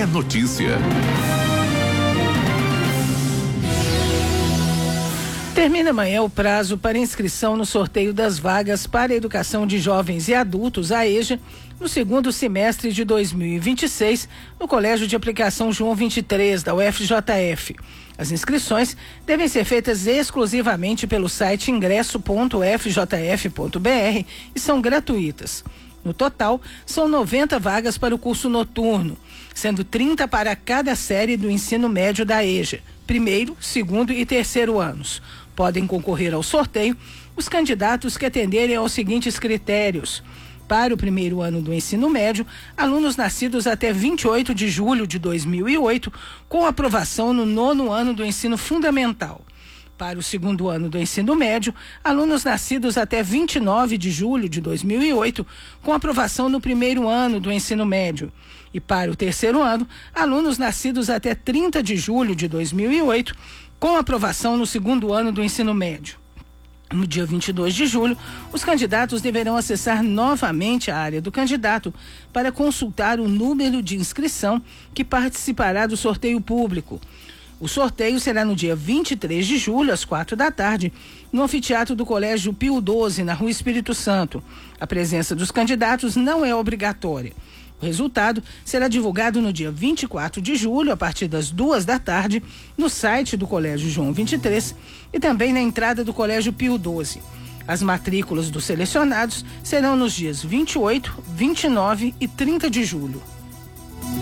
notícia. Termina amanhã o prazo para inscrição no sorteio das vagas para a educação de jovens e adultos, a EJA, no segundo semestre de 2026, no Colégio de Aplicação João 23, da UFJF. As inscrições devem ser feitas exclusivamente pelo site ingresso.ufjf.br e são gratuitas. No total, são 90 vagas para o curso noturno, sendo 30 para cada série do ensino médio da EJA, primeiro, segundo e terceiro anos. Podem concorrer ao sorteio os candidatos que atenderem aos seguintes critérios. Para o primeiro ano do ensino médio, alunos nascidos até 28 de julho de 2008, com aprovação no 9º ano do ensino fundamental. Para o segundo ano do ensino médio, alunos nascidos até 29 de julho de 2008, com aprovação no primeiro ano do ensino médio. E para o terceiro ano, alunos nascidos até 30 de julho de 2008, com aprovação no segundo ano do ensino médio. No dia 22 de julho, os candidatos deverão acessar novamente a área do candidato para consultar o número de inscrição que participará do sorteio público. O sorteio será no dia 23 de julho, às 16h, no anfiteatro do Colégio Pio XII, na Rua Espírito Santo. A presença dos candidatos não é obrigatória. O resultado será divulgado no dia 24 de julho, a partir das 14h, no site do Colégio João 23 e também na entrada do Colégio Pio XII. As matrículas dos selecionados serão nos dias 28, 29 e 30 de julho.